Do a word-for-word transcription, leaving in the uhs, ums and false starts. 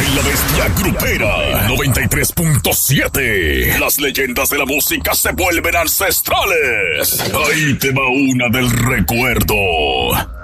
La Bestia Grupera noventa y tres punto siete. Las leyendas de la música se vuelven ancestrales. Ahí te va una del recuerdo.